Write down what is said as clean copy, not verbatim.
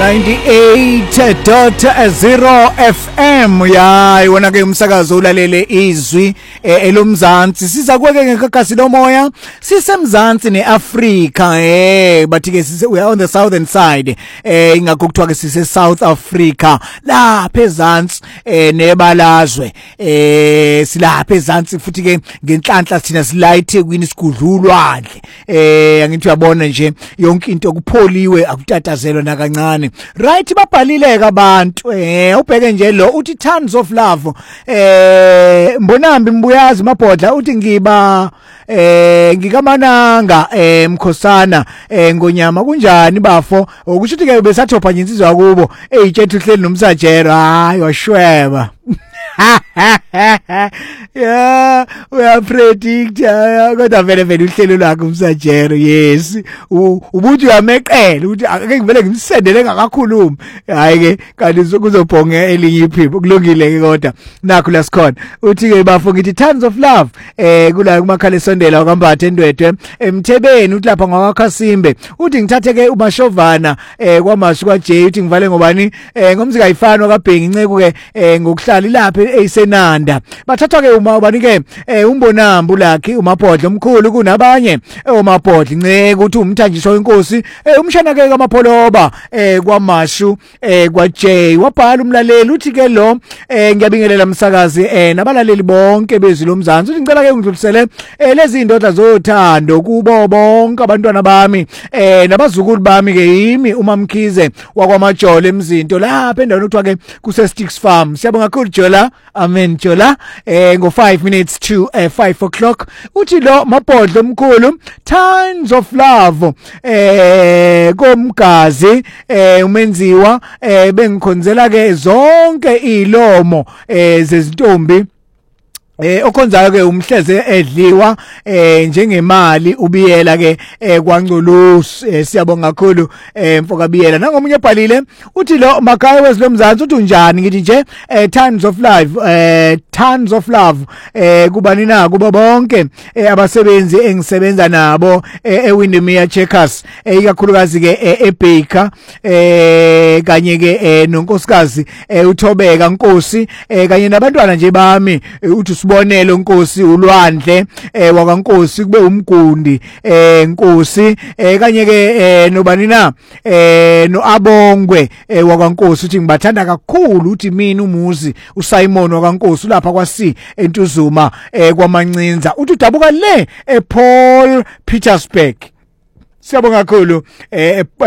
98.0 FM ya iwona ke umsakazo ulalele izwi elomzansi siza kweke ngekhakhasi lomoya sisemzansi neAfrika bathi ke we are on the southern side ingakho kuthiwa ke sise South Africa lapha ezantsi nebalazwe silapha ezantsi futhi ke ngenhlanhla thina silayithe kwini sigudlulwadle angithi uyabona nje yonke into kupholiwe akutatazelwa nakancane right babhalileke abantu ubheke nje lo uthi tons of love mbonambi mbuyazi mabhodla uthi ngikamananga mkhosana ngonyama kunjani bafo ukusho ukuthi ke besathopha nje insizwa yakubo eyitshethu hleli nomsajero hayi washweba yeah we are predict kodwa vele uhlelo lakho umsajero yes ubuthi uyameqela ukuthi ake ngivele ngimsendele ngakakhuluma hayi ke kanti kuzobhonga elinye iphimbo kulungile ke kodwa nakho la sikhona uthi ke bafo ngithi tons of love kula kumakhala esondela kwaMbathe Ndwedwe emthebeni uthi lapha ngakwaKhasimbe uthi ngithathe ke uMashovana kwaMashu kwaJ uthi ngivale ngobani ngomzika ayifana kaBhengi inceke ke ngokuhlala lapha eyisenanda bathathwa ke ubani ke umbonambu lakhe umabhodla omkhulu kunabanye umabhodla inceke uthi umthanjiswa wenkosi umshana ke kaMapholoba kwaMashu kwaJ wabhala umlaleli uthi ke lo ngiyabingelela umsakazi nabalaleli bonke bezwi lomzansi uthi ngicela ke ngidlulisele lezi indodla zothando kubo bonke abantwana bami nabazukulu bami ke yimi uMamkhize wakwaMajolo emzinto lapha endaweni okuthiwa ke kuse Sticks Farm siyabonga kakhulu Jola amen Jola ngo 5 minutes to 5 o'clock uthi lo mabhodla omkhulu tons of love komgazi umenziwa bengikhonzela ke zonke ilomo zezintombi okhonzayo ke umhleze edliwa njengemali ubiyela ke kwaNgculusi siyabonga kakhulu mfoka biyela nangomunye ebhalile uthi lo makhaya wezilomzansi uthi unjani ngithi nje tons of love kubani na kuba bonke abasebenzi engisebenza nabo eWindermere Checkers ikakhulukazi ke eBaker kanye ke nonkosikazi uThobeka Nkosi kanye nabantwana nje bami uthi sibonelo Nkosi ulwandle wakaNkosi kube umgundi Nkosi kanye ke nobani na noAbongwe wakaNkosi uthi ngibathanda kakhulu uthi mina umuzi uSimon wakaNkosi lapha kwaSi eNtuzuma kwaMancinza uthi udabuka le ePaul Petersburg siyabonga kakhulu